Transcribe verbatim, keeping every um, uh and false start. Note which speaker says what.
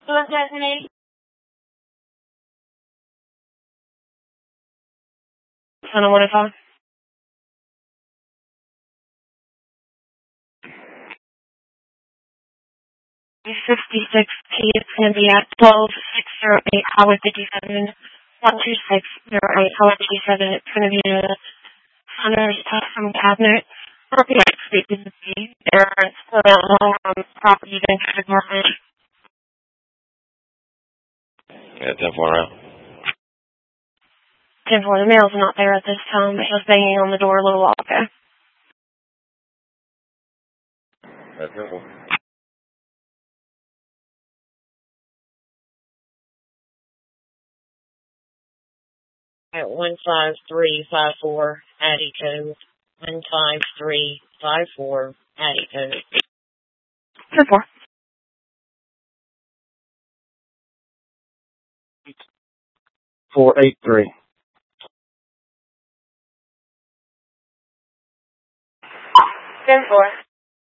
Speaker 1: was designated. Center one oh five. fifty-six T, it's going to be at twelve six oh eight Highway fifty-seven, one two six oh eight Highway fifty-seven. It's going to be a Hunter's custom cabinet. Property speaking to the errors around um, property and department.
Speaker 2: Yeah, ten four out.
Speaker 1: ten four, the mail's not there at this time, but he was banging on the door a little while ago.
Speaker 2: That's simple.
Speaker 3: At one five three five four Addy code. one five three five four Addy code.
Speaker 1: ten four.
Speaker 4: four eight three.
Speaker 1: ten four.